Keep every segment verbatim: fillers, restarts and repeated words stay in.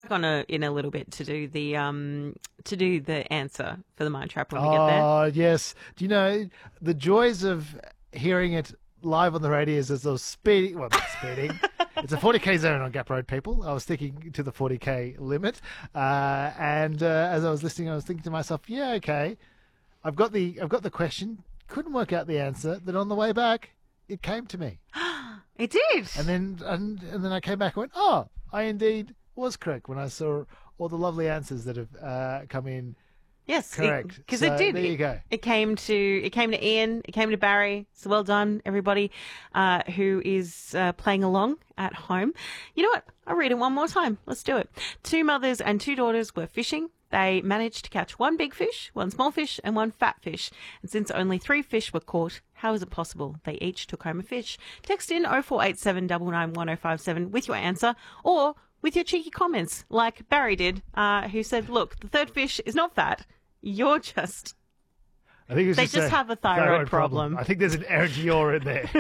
back on a, in a little bit to do the um to do the answer for the Mind Trap when we get there. Oh, yes. Do you know the joys of hearing it live on the radio is as I was speeding, well, not speeding. It's a forty k zone on Gap Road, people. I was sticking to the forty k limit. Uh, and uh, as I was listening, I was thinking to myself, yeah, okay, I've got the I've got the question. Couldn't work out the answer. Then on the way back, it came to me. It did. And then and, and then I came back and went, oh, I indeed was correct when I saw all the lovely answers that have uh, come in. Yes, correct. Because So it did. there you It- go. It came to it came to Ian. It came to Barry. So well done, everybody uh, who is uh, playing along at home. You know what? I'll read it one more time. Let's do it. Two mothers and two daughters were fishing. They managed to catch one big fish, one small fish, and one fat fish. And since only three fish were caught, how is it possible they each took home a fish? Text in oh four eight seven nine nine one oh five seven with your answer, or with your cheeky comments, like Barry did, uh, who said, look, the third fish is not fat. You're just... I think it was They just, just a have a thyroid problem. I think there's an error you're in there.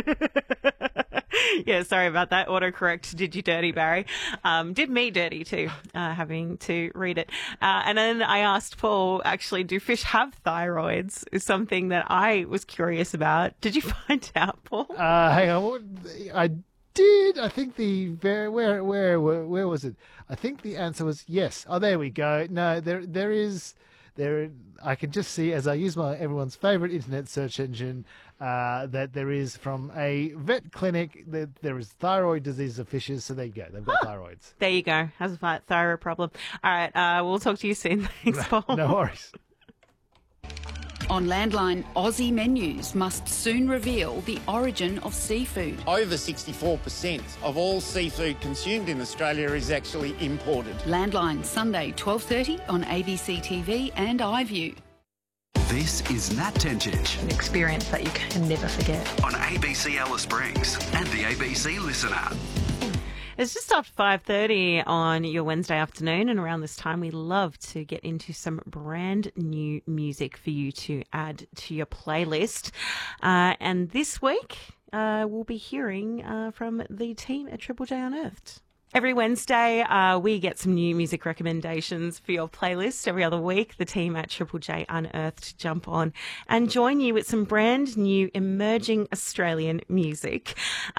Yeah, sorry about that. Autocorrect did you dirty, Barry. Um, did me dirty too, uh, having to read it. Uh, and then I asked Paul, actually, do fish have thyroids? Is something that I was curious about. Did you find out, Paul? Uh, hang on, what, I did. I think the very where where where where was it? I think the answer was yes. Oh, there we go. No, there there is there. I can just see as I use my everyone's favorite internet search engine uh, that there is from a vet clinic that there is thyroid disease of fishes. So there you go. They've got thyroids. There you go. Has a th- thyroid problem. All right. Uh, we'll talk to you soon. Thanks, Paul. No worries. On Landline, Aussie menus must soon reveal the origin of seafood. Over sixty-four percent of all seafood consumed in Australia is actually imported. Landline, Sunday, twelve thirty on A B C T V and iView. This is Nat Tencic An experience that you can never forget. on A B C Alice Springs and the A B C Listener. It's just after five thirty on your Wednesday afternoon, and around this time we love to get into some brand new music for you to add to your playlist. Uh, and this week uh, we'll be hearing uh, from the team at Triple J Unearthed. Every Wednesday, uh, we get some new music recommendations for your playlist. Every other week, the team at Triple J Unearthed jump on and join you with some brand new emerging Australian music.